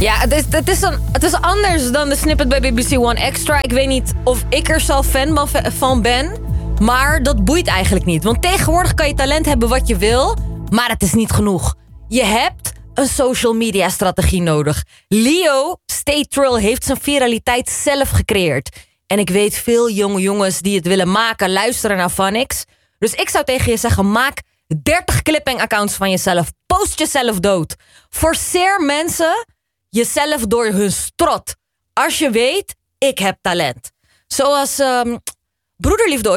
Ja, het is anders dan de snippet bij BBC One Extra. Ik weet niet of ik er zelf fan van ben. Maar dat boeit eigenlijk niet. Want tegenwoordig kan je talent hebben wat je wil. Maar het is niet genoeg. Je hebt een social media strategie nodig. Leo Stay Trill heeft zijn viraliteit zelf gecreëerd. En ik weet veel jonge jongens die het willen maken luisteren naar Phonics. Dus ik zou tegen je zeggen, maak 30 clipping-accounts van jezelf. Post jezelf dood. Forceer mensen jezelf door hun strot. Als je weet, ik heb talent. Zoals Broederliefde